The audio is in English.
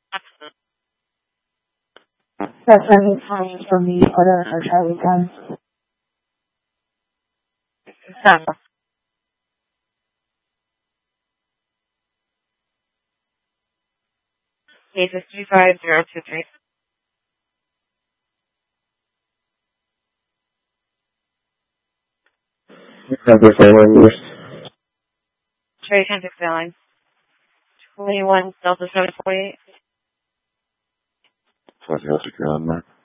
That's any time from the order for Charlie Gun. Stop. Case is 35023. Contact airline numbers. Cherry Contact Airlines. 21 Delta 748. South Carolina.